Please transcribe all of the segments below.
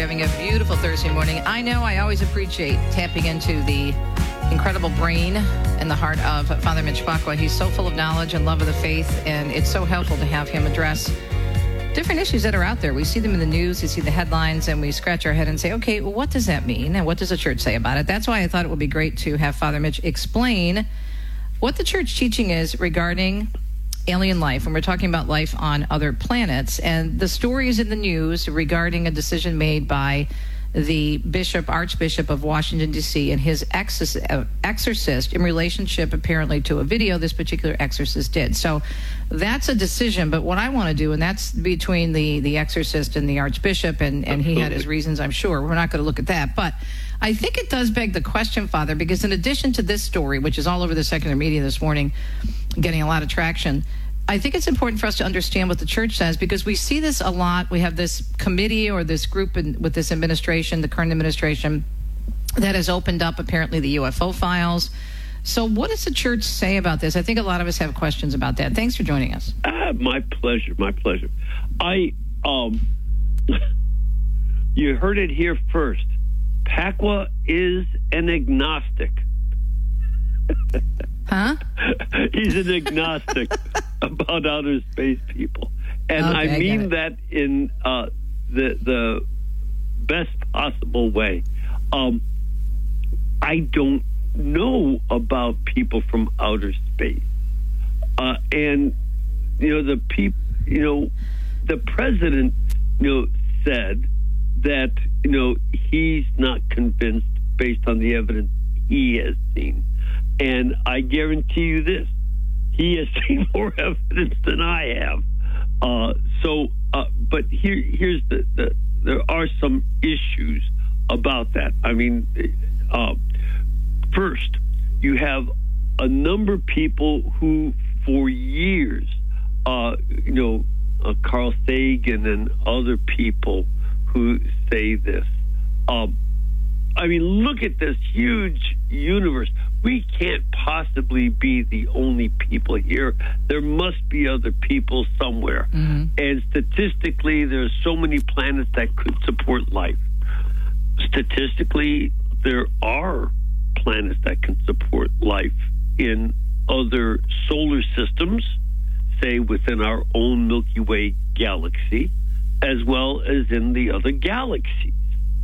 you're having a beautiful Thursday morning. I know I always appreciate tapping into the incredible brain and the heart of Father Mitch Pacwa. He's so full of knowledge and love of the faith, and it's so helpful to have him address different issues that are out there. We see them in the news, we see the headlines, and we scratch our head and say, okay, well, what does that mean? And what does the church say about it? That's why I thought it would be great to have Father Mitch explain what the church teaching is regarding alien life, when we're talking about life on other planets, and the stories in the news regarding a decision made by the Archbishop of Washington, D.C., and his exorcist in relationship, apparently, to a video this particular exorcist did. So that's a decision, but what I want to do, and that's between the exorcist and the Archbishop, and he had his reasons, I'm sure. We're not going to look at that, but I think it does beg the question, Father, because in addition to this story, which is all over the secular media this morning, getting a lot of traction, I think it's important for us to understand what the church says, because we see this a lot. We have this committee or this group with this administration, the current administration, that has opened up apparently the UFO files. So what does the church say about this? I think a lot of us have questions about that. Thanks for joining us. My pleasure. My pleasure. You heard it here first. Pacwa is an agnostic. Huh? He's an agnostic about outer space people. And okay, I mean that in the best possible way. I don't know about people from outer space. And, the president, said that, he's not convinced based on the evidence he has seen. And I guarantee you this, he has seen more evidence than I have. But here's there are some issues about that. I mean, first, you have a number of people who, for years, Carl Sagan and other people who say this. Look at this huge universe. We can't possibly be the only people here. There must be other people somewhere. Mm-hmm. And statistically, there's so many planets that could support life. Statistically, there are planets that can support life in other solar systems, say within our own Milky Way galaxy, as well as in the other galaxies.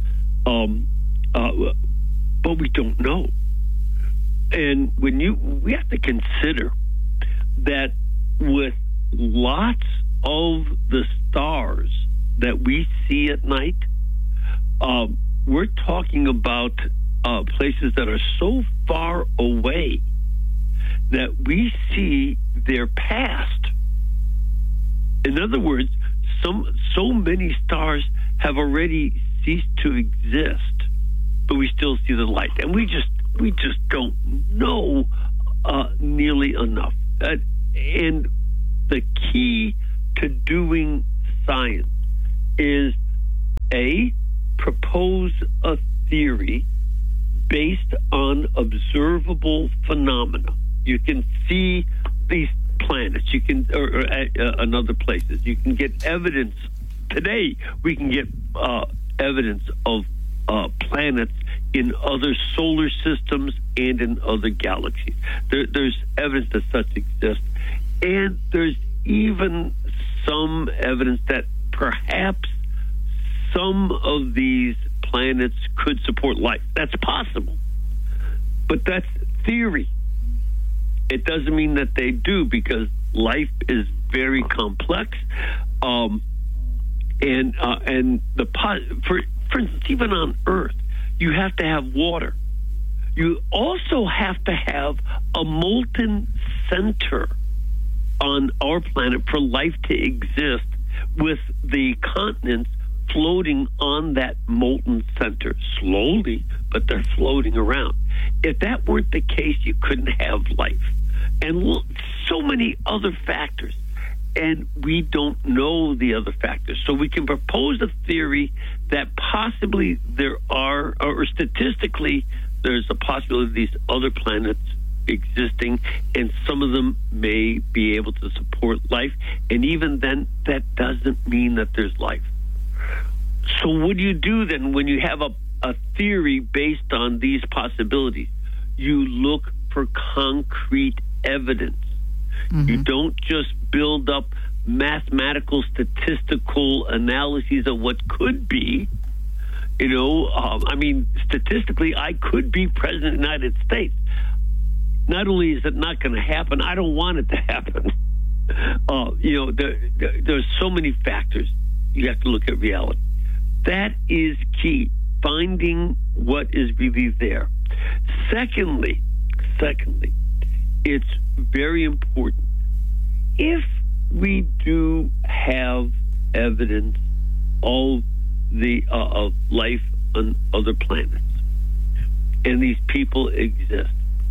But we don't know. And we have to consider that with lots of the stars that we see at night, we're talking about places that are so far away that we see their past. In other words, so many stars have already ceased to exist, but we still see the light, and we just don't know nearly enough. And the key to doing science is propose a theory based on observable phenomena. You can see these planets, you can and other places. You can get evidence. Today, we can get evidence of planets in other solar systems and in other galaxies. There's evidence that such exists. And there's even some evidence that perhaps some of these planets could support life. That's possible. But that's theory. It doesn't mean that they do, because life is very complex. For instance, even on Earth, you have to have water. You also have to have a molten center on our planet for life to exist, with the continents floating on that molten center slowly, but they're floating around. If that weren't the case, you couldn't have life. And so many other factors. And we don't know the other factors. So we can propose a theory that possibly there are, or statistically, there's a possibility of these other planets existing, and some of them may be able to support life. And even then, that doesn't mean that there's life. So what do you do then when you have a theory based on these possibilities? You look for concrete evidence. Mm-hmm. You don't just build up mathematical, statistical analyses of what could be. Statistically, I could be president of the United States. Not only is it not going to happen, I don't want it to happen. There's so many factors. You have to look at reality. That is key, finding what is really there. Secondly, it's very important. If we do have evidence of of life on other planets, and these people exist,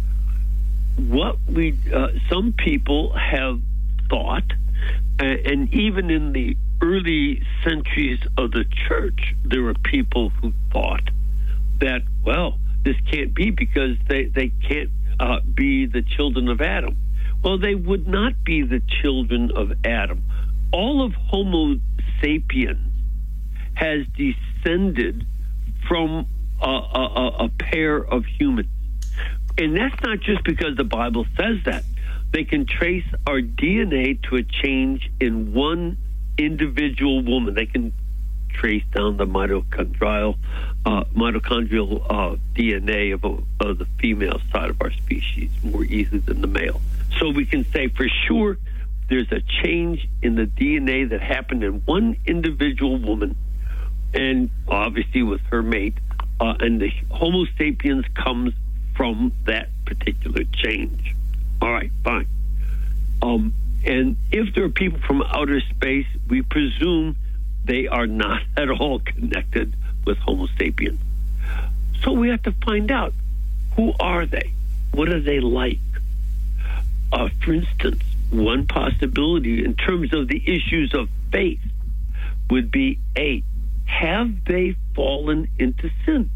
some people have thought, and even in the early centuries of the church, there were people who thought that, well, this can't be because they can't be the children of Adam. Well, they would not be the children of Adam. All of Homo sapiens has descended from a pair of humans. And that's not just because the Bible says that. They can trace our DNA to a change in one individual woman. They can trace down the mitochondrial DNA of the female side of our species more easily than the male. So we can say for sure there's a change in the DNA that happened in one individual woman, and obviously with her mate, and the Homo sapiens comes from that particular change. All right, fine. And if there are people from outer space, we presume they are not at all connected with Homo sapiens. So we have to find out, who are they? What are they like? For instance, one possibility in terms of the issues of faith would be, have they fallen into sin?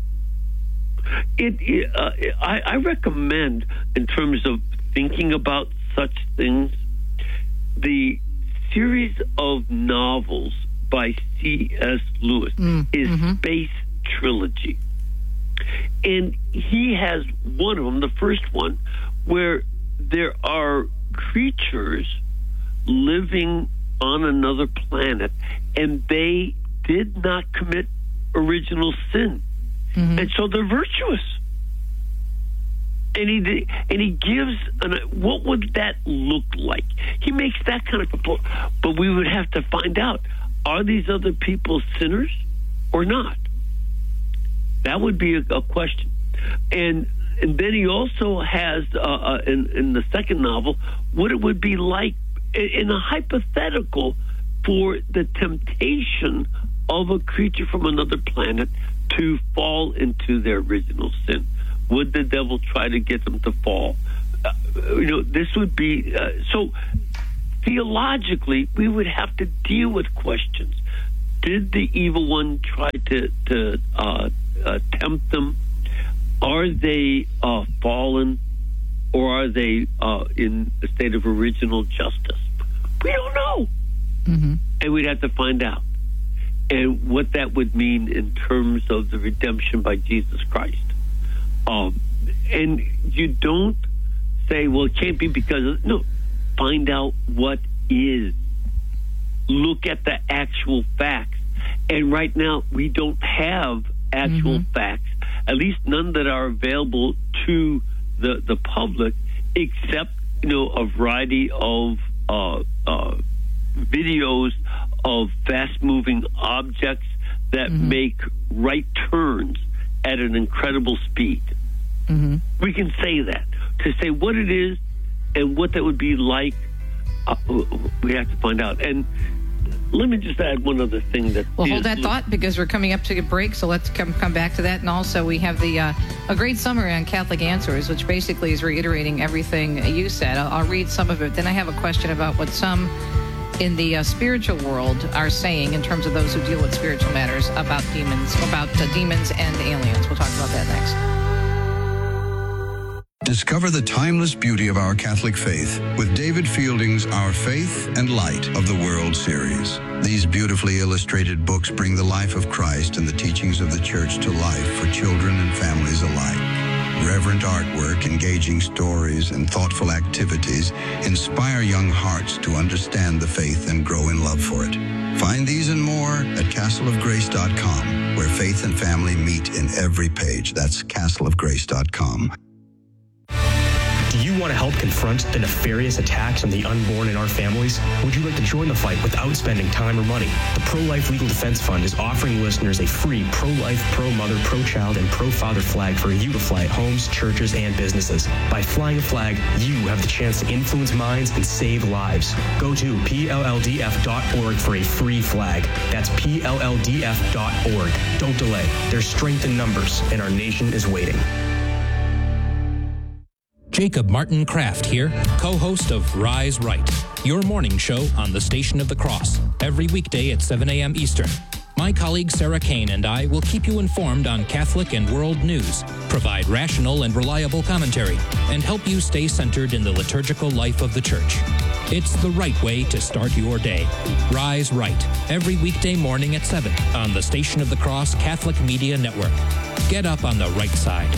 I recommend, in terms of thinking about such things, the series of novels by C.S. Lewis is Space Trilogy. And he has one of them, the first one, where there are creatures living on another planet, and they did not commit original sin. And so they're virtuous. And he gives what would that look like? He makes that kind of proposal. But we would have to find out, are these other people sinners or not? That would be a question. And then he also has, in the second novel, what it would be like in a hypothetical for the temptation of a creature from another planet to fall into their original sin. Would the devil try to get them to fall? This would be so. Theologically, we would have to deal with questions. Did the evil one try to tempt them? Are they fallen, or are they in a state of original justice? We don't know, and we'd have to find out, and what that would mean in terms of the redemption by Jesus Christ. And you don't say, well, it can't be because of... No, find out what is. Look at the actual facts. And right now, we don't have actual facts, at least none that are available to the public, except, a variety of videos of fast-moving objects that make right turns at an incredible speed. We can say that. To say what it is and what that would be like, we have to find out. And let me just add one other thing that... Well, hold that thought, because we're coming up to a break, so let's come back to that. And also, we have a great summary on Catholic Answers, which basically is reiterating everything you said. I'll read some of it. Then I have a question about what some in the spiritual world are saying in terms of those who deal with spiritual matters about demons and aliens. We'll talk about that next. Discover the timeless beauty of our Catholic faith with David Fielding's Our Faith and Light of the World series. These beautifully illustrated books bring the life of Christ and the teachings of the Church to life for children and families alike. Reverent artwork, engaging stories, and thoughtful activities inspire young hearts to understand the faith and grow in love for it. Find these and more at castleofgrace.com, where faith and family meet in every page. That's castleofgrace.com. Do you want to help confront the nefarious attacks on the unborn in our families? Would you like to join the fight without spending time or money? The Pro-Life Legal Defense Fund is offering listeners a free pro-life, pro-mother, pro-child, and pro-father flag for you to fly at homes, churches, and businesses. By flying a flag, you have the chance to influence minds and save lives. Go to PLLDF.org for a free flag. That's PLLDF.org. Don't delay. There's strength in numbers, and our nation is waiting. Jacob Martin Kraft here, co-host of Rise Right, your morning show on the Station of the Cross, every weekday at 7 a.m. Eastern. My colleague Sarah Kane and I will keep you informed on Catholic and world news, provide rational and reliable commentary, and help you stay centered in the liturgical life of the Church. It's the right way to start your day. Rise Right, every weekday morning at 7 on the Station of the Cross Catholic Media Network. Get up on the right side.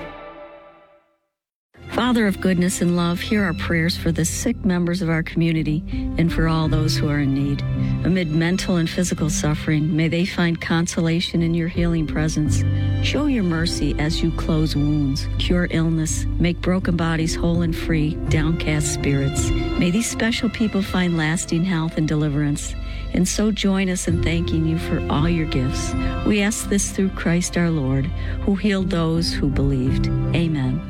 Father of goodness and love, hear our prayers for the sick members of our community and for all those who are in need. Amid mental and physical suffering, may they find consolation in your healing presence. Show your mercy as you close wounds, cure illness, make broken bodies whole and free, downcast spirits. May these special people find lasting health and deliverance. And so join us in thanking you for all your gifts. We ask this through Christ our Lord, who healed those who believed. Amen.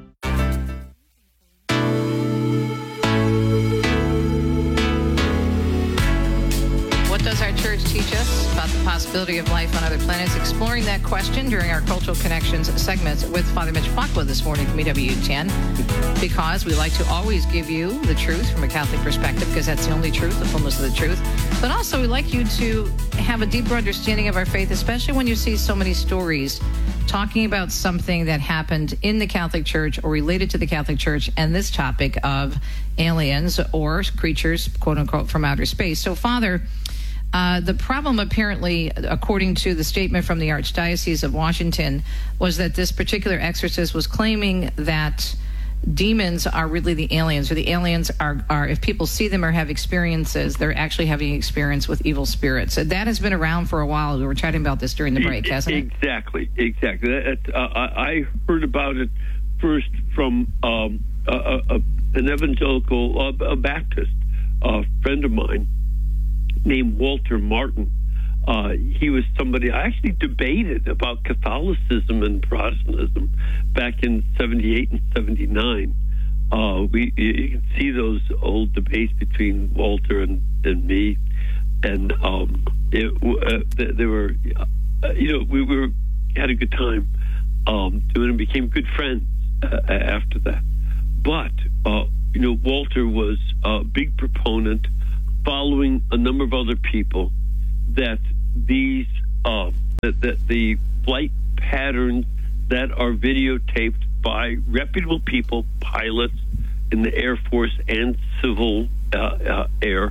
Teach us about the possibility of life on other planets, exploring that question during our Cultural Connections segments with Father Mitch Pacwa this morning from EWTN, because we like to always give you the truth from a Catholic perspective, because that's the only truth, the fullness of the truth. But also we like you to have a deeper understanding of our faith, especially when you see so many stories talking about something that happened in the Catholic Church or related to the Catholic Church, and this topic of aliens or creatures, quote unquote, from outer space. So, Father, the problem, apparently, according to the statement from the Archdiocese of Washington, was that this particular exorcist was claiming that demons are really the aliens, or the aliens are if people see them or have experiences, they're actually having experience with evil spirits. That has been around for a while. We were chatting about this during the break, hasn't it? Exactly. I heard about it first from an evangelical, a Baptist friend of mine, named Walter Martin. He was somebody I actually debated about Catholicism and Protestantism back in 78 and 79. You can see those old debates between Walter and me, and they were, we had a good time doing it, became good friends after that. But Walter was a big proponent, following a number of other people, that these that the flight patterns that are videotaped by reputable people, pilots in the Air Force and civil air,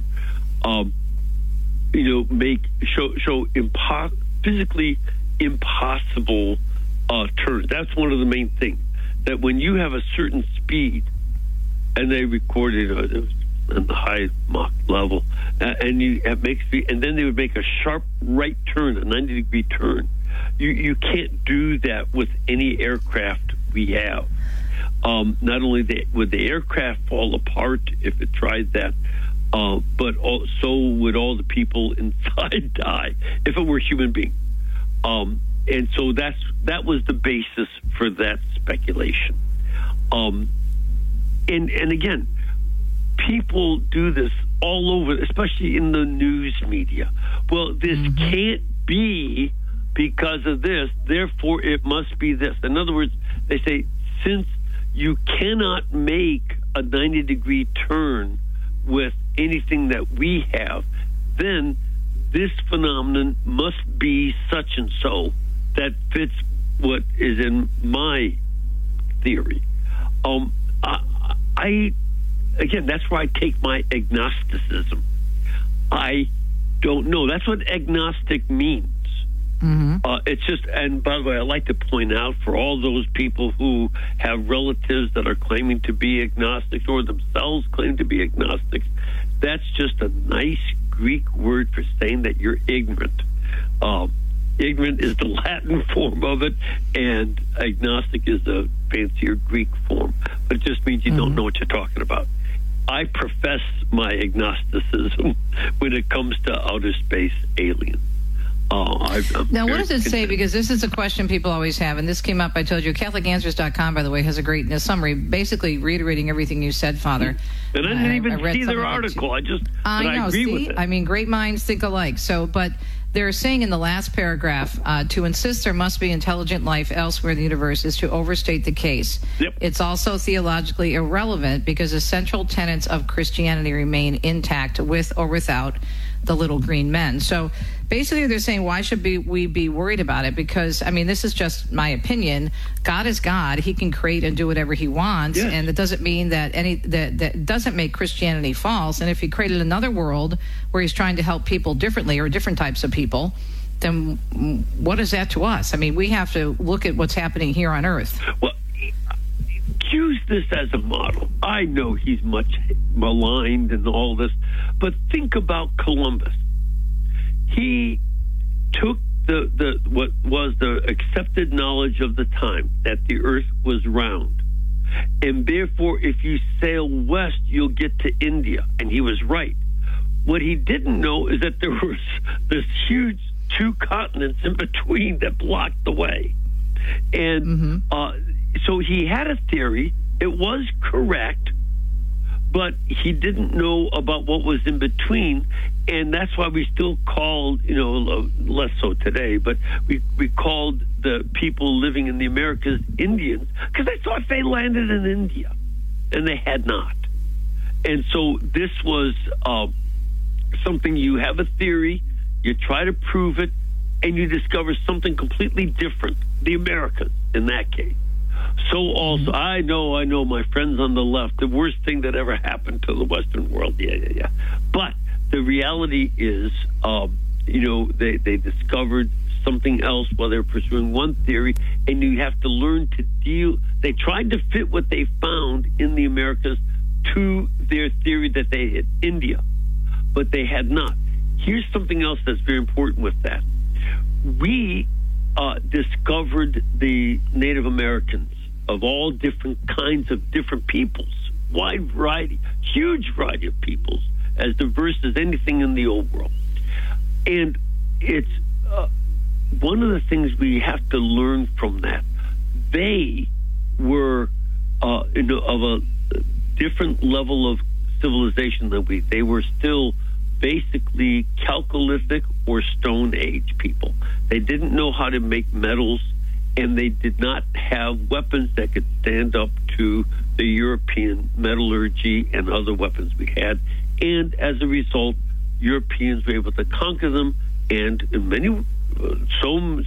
show physically impossible turns. That's one of the main things. That when you have a certain speed, and they recorded it was in the high Mach level, and then they would make a sharp right turn, a 90-degree turn. You can't do that with any aircraft we have. Not only would the aircraft fall apart if it tried that, but so would all the people inside die if it were a human being. And so that was the basis for that speculation. And again, people do this all over, especially in the news media. Well, this can't be because of this, therefore it must be this. In other words, they say, since you cannot make a 90-degree turn with anything that we have, then this phenomenon must be such and so. That fits what is in my theory. Again, that's where I take my agnosticism. I don't know. That's what agnostic means. Mm-hmm. It's just, and by the way, I like to point out for all those people who have relatives that are claiming to be agnostics or themselves claim to be agnostics, that's just a nice Greek word for saying that you're ignorant. Ignorant is the Latin form of it, and agnostic is a fancier Greek form. But it just means you don't know what you're talking about. I profess my agnosticism when it comes to outer space aliens. Now, what does it say? Because this is a question people always have, and this came up, I told you, CatholicAnswers.com, by the way, has a great summary, basically reiterating everything you said, Father. And I didn't even see their article. I agree with it. I mean, great minds think alike. But they're saying in the last paragraph, to insist there must be intelligent life elsewhere in the universe is to overstate the case. Yep. It's also theologically irrelevant because the central tenets of Christianity remain intact with or without the little green men. So basically they're saying, why should we be worried about it? Because, I mean, this is just my opinion. God is God. He can create and do whatever he wants. Yes. And it doesn't mean that that doesn't make Christianity false. And if he created another world where he's trying to help people differently or different types of people, then what is that to us? I mean, we have to look at what's happening here on Earth. Well, use this as a model. I know he's much maligned and all this, but think about Columbus. He took the what was the accepted knowledge of the time that the earth was round, and therefore if you sail west you'll get to India, and he was right. What he didn't know is that there was this huge two continents in between that blocked the way, and so he had a theory. It was correct, but he didn't know about what was in between, and that's why we still called, less so today, but we called the people living in the Americas Indians, because they thought they landed in India, and they had not. And so this was something, you have a theory, you try to prove it, and you discover something completely different, the Americas in that case. So also, I know my friends on the left, the worst thing that ever happened to the Western world. Yeah. But the reality is, they discovered something else while they're pursuing one theory, and you have to learn to deal. They tried to fit what they found in the Americas to their theory that they had India, but they had not. Here's something else that's very important with that. We discovered the Native Americans of all different kinds of different peoples, wide variety, huge variety of peoples, as diverse as anything in the old world. And it's one of the things we have to learn from that. They were of a different level of civilization than we. They were still basically Chalcolithic or Stone Age people. They didn't know how to make metals, and they did not have weapons that could stand up to the European metallurgy and other weapons we had. And as a result, Europeans were able to conquer them, and in many